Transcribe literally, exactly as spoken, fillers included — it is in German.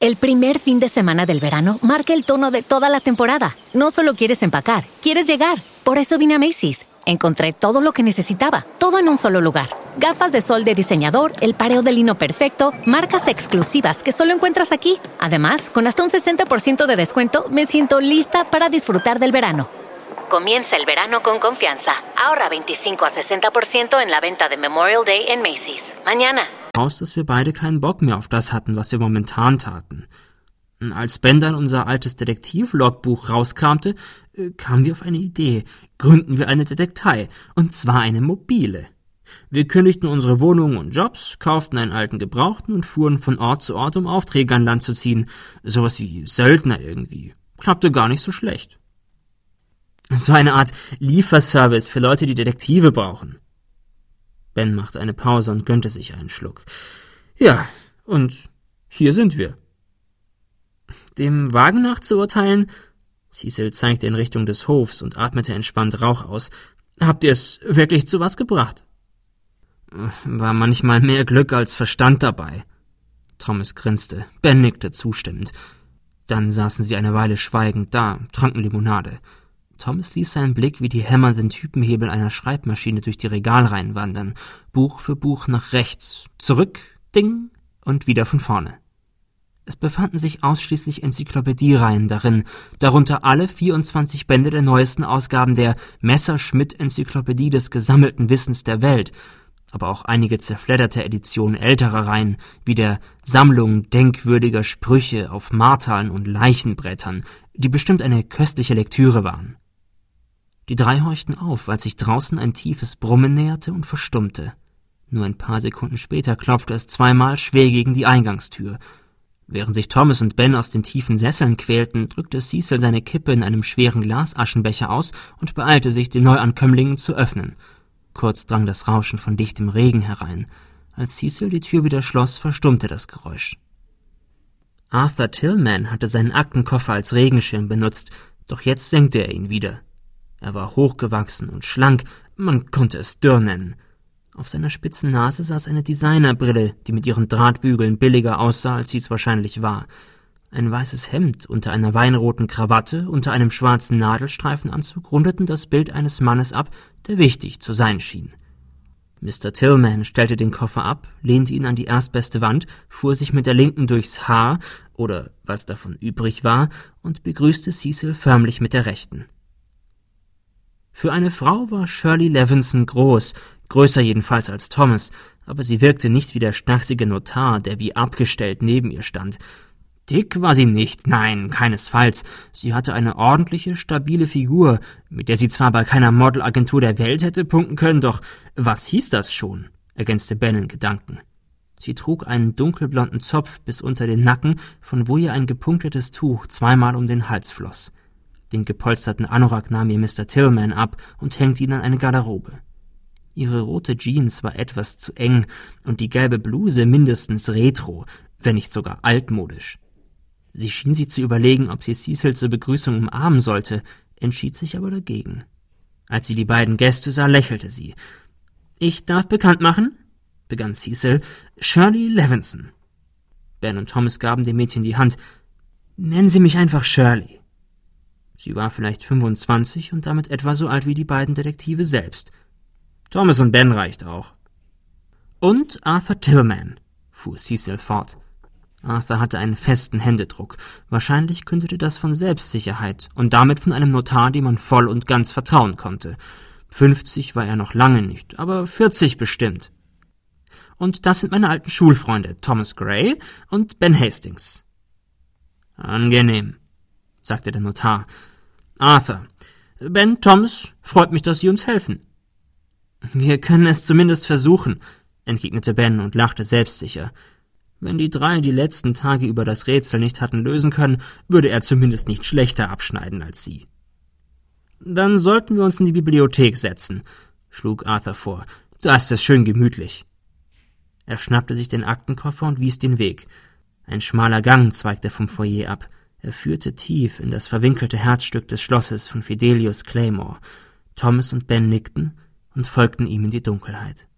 El primer fin de semana del verano marca el tono de toda la temporada. No solo quieres empacar, quieres llegar. Por eso vine a Macy's. Encontré todo lo que necesitaba, todo en un solo lugar. Gafas de sol de diseñador, el pareo de lino perfecto, marcas exclusivas que solo encuentras aquí. Además, con hasta un sesenta por ciento de descuento, me siento lista para disfrutar del verano. Comienza el verano con confianza. Ahorra veinticinco a sesenta por ciento en la venta de Memorial Day en Macy's. Mañana. Aus, dass wir beide keinen Bock mehr auf das hatten, was wir momentan taten. Als Ben dann unser altes Detektiv-Logbuch rauskramte, kamen wir auf eine Idee. Gründen wir eine Detektei, und zwar eine mobile. Wir kündigten unsere Wohnungen und Jobs, kauften einen alten Gebrauchten und fuhren von Ort zu Ort, um Aufträge an Land zu ziehen. Sowas wie Söldner irgendwie. Klappte gar nicht so schlecht. Es war eine Art Lieferservice für Leute, die Detektive brauchen. Ben machte eine Pause und gönnte sich einen Schluck. Ja, und hier sind wir. Dem Wagen nach zu urteilen, Cecil zeigte in Richtung des Hofs und atmete entspannt Rauch aus, habt ihr es wirklich zu was gebracht? War manchmal mehr Glück als Verstand dabei. Thomas grinste, Ben nickte zustimmend. Dann saßen sie eine Weile schweigend da, tranken Limonade. Thomas ließ seinen Blick wie die hämmernden Typenhebel einer Schreibmaschine durch die Regalreihen wandern, Buch für Buch nach rechts, zurück, ding, und wieder von vorne. Es befanden sich ausschließlich Enzyklopädiereihen darin, darunter alle vierundzwanzig Bände der neuesten Ausgaben der Messerschmitt-Enzyklopädie des gesammelten Wissens der Welt, aber auch einige zerfledderte Editionen älterer Reihen, wie der Sammlung denkwürdiger Sprüche auf Martalen und Leichenbrettern, die bestimmt eine köstliche Lektüre waren. Die drei horchten auf, als sich draußen ein tiefes Brummen näherte und verstummte. Nur ein paar Sekunden später klopfte es zweimal schwer gegen die Eingangstür. Während sich Thomas und Ben aus den tiefen Sesseln quälten, drückte Cecil seine Kippe in einem schweren Glasaschenbecher aus und beeilte sich, den Neuankömmlingen zu öffnen. Kurz drang das Rauschen von dichtem Regen herein. Als Cecil die Tür wieder schloss, verstummte das Geräusch. Arthur Tillman hatte seinen Aktenkoffer als Regenschirm benutzt, doch jetzt senkte er ihn wieder. Er war hochgewachsen und schlank, man konnte es dürr nennen. Auf seiner spitzen Nase saß eine Designerbrille, die mit ihren Drahtbügeln billiger aussah, als sie es wahrscheinlich war. Ein weißes Hemd unter einer weinroten Krawatte, unter einem schwarzen Nadelstreifenanzug rundeten das Bild eines Mannes ab, der wichtig zu sein schien. Mister Tillman stellte den Koffer ab, lehnte ihn an die erstbeste Wand, fuhr sich mit der linken durchs Haar, oder was davon übrig war, und begrüßte Cecil förmlich mit der rechten. Für eine Frau war Shirley Levinson groß, größer jedenfalls als Thomas, aber sie wirkte nicht wie der schnachsige Notar, der wie abgestellt neben ihr stand. Dick war sie nicht, nein, keinesfalls. Sie hatte eine ordentliche, stabile Figur, mit der sie zwar bei keiner Modelagentur der Welt hätte punkten können, doch was hieß das schon? Ergänzte Ben in Gedanken. Sie trug einen dunkelblonden Zopf bis unter den Nacken, von wo ihr ein gepunktetes Tuch zweimal um den Hals floss. Den gepolsterten Anorak nahm ihr Mister Tillman ab und hängte ihn an eine Garderobe. Ihre rote Jeans war etwas zu eng und die gelbe Bluse mindestens retro, wenn nicht sogar altmodisch. Sie schien sich zu überlegen, ob sie Cecil zur Begrüßung umarmen sollte, entschied sich aber dagegen. Als sie die beiden Gäste sah, lächelte sie. »Ich darf bekannt machen«, begann Cecil, »Shirley Levinson.« Ben und Thomas gaben dem Mädchen die Hand. »Nennen Sie mich einfach Shirley.« Sie war vielleicht fünfundzwanzig und damit etwa so alt wie die beiden Detektive selbst. Thomas und Ben reicht auch. »Und Arthur Tillman«, fuhr Cecil fort. Arthur hatte einen festen Händedruck. Wahrscheinlich kündete das von Selbstsicherheit und damit von einem Notar, dem man voll und ganz vertrauen konnte. Fünfzig war er noch lange nicht, aber vierzig bestimmt. Und das sind meine alten Schulfreunde, Thomas Gray und Ben Hastings. »Angenehm«, sagte der Notar. »Arthur, Ben, Thomas, freut mich, dass Sie uns helfen.« »Wir können es zumindest versuchen«, entgegnete Ben und lachte selbstsicher. Wenn die drei die letzten Tage über das Rätsel nicht hatten lösen können, würde er zumindest nicht schlechter abschneiden als sie. »Dann sollten wir uns in die Bibliothek setzen«, schlug Arthur vor. »Da ist es schön gemütlich.« Er schnappte sich den Aktenkoffer und wies den Weg. Ein schmaler Gang zweigte vom Foyer ab. Er führte tief in das verwinkelte Herzstück des Schlosses von Fidelius Claymore. Thomas und Ben nickten und folgten ihm in die Dunkelheit.